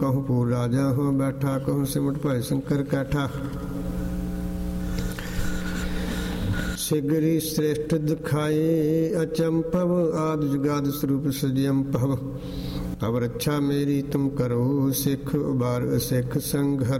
कहूँ पूर राजा हो बैठा, कहूँ सिमट भय शंकर कैठा। सिगरी श्रेष्ठ दिखाए अचंपव, आदि जुगाद स्वरूप सजयंपव। अब रक्षा मेरी तुम करो, सिख उबार सिख संघर।